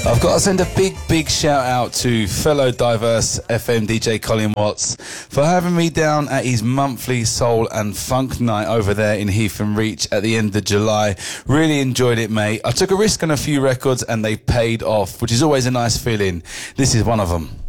I've got to send a big shout out to fellow Diverse FM DJ Colin Watts for having me down at his monthly soul and funk night over there in Heath and Reach at the end of July. Really enjoyed it, mate. I took a risk on a few records and they paid off, which is always a nice feeling. This is one of them.